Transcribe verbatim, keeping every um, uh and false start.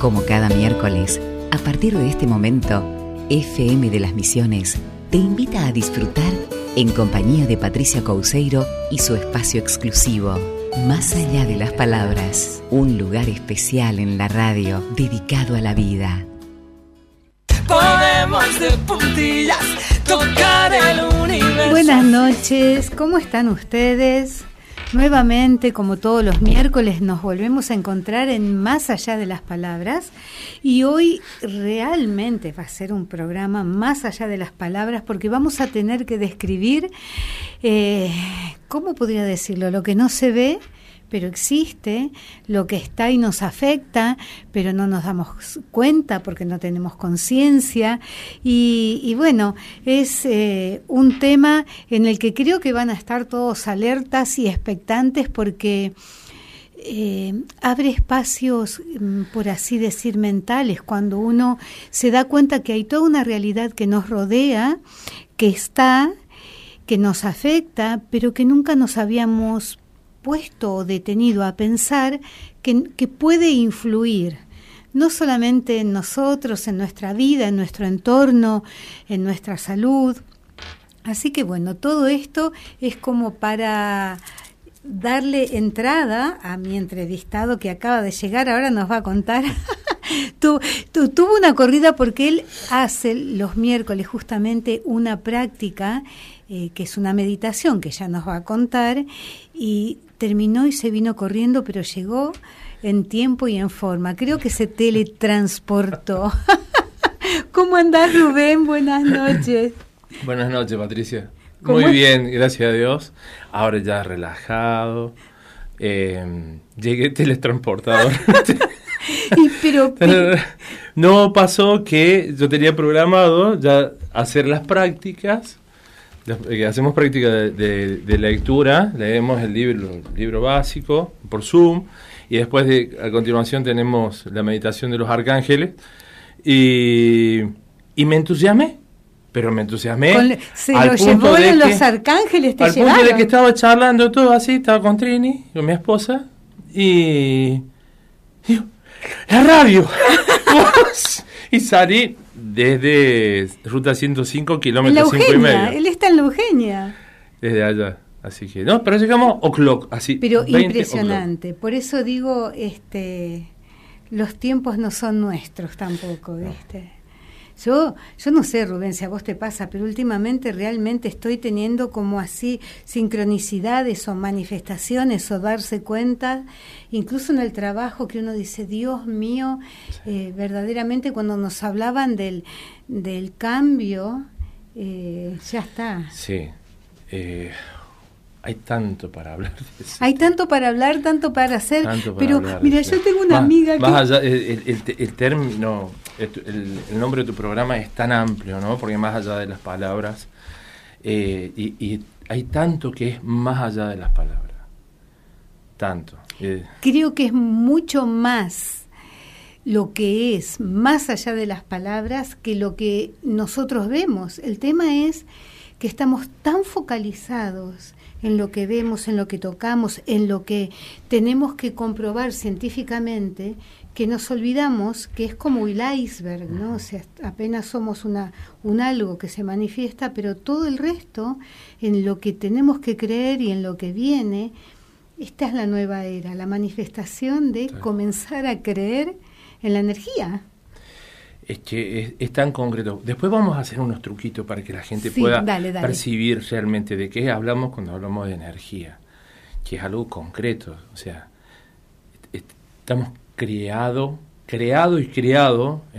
Como cada miércoles, a partir de este momento, F M de las Misiones te invita a disfrutar en compañía de Patricia Couceiro y su espacio exclusivo, Más allá de las palabras, un lugar especial en la radio dedicado a la vida. Podemos de puntillas tocar el universo. Buenas noches, ¿cómo están ustedes? Nuevamente, como todos los miércoles, nos volvemos a encontrar en Más allá de las palabras, y hoy realmente va a ser un programa más allá de las palabras, porque vamos a tener que describir, eh, ¿cómo podría decirlo? Lo que no se ve, pero existe, lo que está y nos afecta, pero no nos damos cuenta porque no tenemos conciencia. Y, y bueno, es eh, un tema en el que creo que van a estar todos alertas y expectantes, porque eh, abre espacios, por así decir, mentales, cuando uno se da cuenta que hay toda una realidad que nos rodea, que está, que nos afecta, pero que nunca nos habíamos puesto o detenido a pensar que, que puede influir no solamente en nosotros, en nuestra vida, en nuestro entorno, en nuestra salud. Así que bueno, todo esto es como para darle entrada a mi entrevistado que acaba de llegar, ahora nos va a contar. tu, tu, tuvo una corrida porque él hace los miércoles justamente una práctica eh, que es una meditación que ya nos va a contar, y terminó y se vino corriendo, pero llegó en tiempo y en forma. Creo que se teletransportó. ¿Cómo andás, Rubén? Buenas noches. Buenas noches, Patricia. Muy bien, gracias a Dios. Ahora ya relajado. Eh, llegué teletransportado. y, pero, pero no pasó que yo tenía programado ya hacer las prácticas. Hacemos práctica de, de, de lectura, leemos el libro, el libro básico por Zoom, y después de, a continuación tenemos la meditación de los arcángeles, y, y me entusiasmé, pero me entusiasmé. Con, se lo llevaron los arcángeles, te al llevaron. punto de que estaba charlando todo así, estaba con Trini, con mi esposa, y digo, la radio. Y salí desde Ruta ciento cinco, kilómetros cinco y medio. Él está en la Eugenia. Desde allá. Así que, no, pero llegamos o'clock, así. Pero impresionante. O'clock. Por eso digo, este, los tiempos no son nuestros tampoco, ¿viste? No. Yo, yo no sé, Rubén, si a vos te pasa, pero últimamente realmente estoy teniendo como así sincronicidades o manifestaciones o darse cuenta, incluso en el trabajo, que uno dice, Dios mío, eh, verdaderamente cuando nos hablaban del, del cambio, eh, ya está. Sí, eh, hay tanto para hablar de eso. Hay tanto para hablar, tanto para hacer, tanto para pero hablar, mira, sí. Yo tengo una más, amiga más que... allá, el, el, el, el término, el, el nombre de tu programa es tan amplio, ¿no? Porque más allá de las palabras, eh, y, y hay tanto que es más allá de las palabras, tanto. Eh. Creo que es mucho más lo que es más allá de las palabras que lo que nosotros vemos. El tema es que estamos tan focalizados en lo que vemos, en lo que tocamos, en lo que tenemos que comprobar científicamente, que nos olvidamos que es como el iceberg, ¿no? O sea, apenas somos una un algo que se manifiesta, pero todo el resto, en lo que tenemos que creer y en lo que viene, esta es la nueva era, la manifestación de sí. Comenzar a creer en la energía. Es que es, es tan concreto. Después vamos a hacer unos truquitos para que la gente sí, pueda dale, dale. percibir realmente de qué hablamos cuando hablamos de energía, que es algo concreto. O sea, est- estamos creado, creado y creado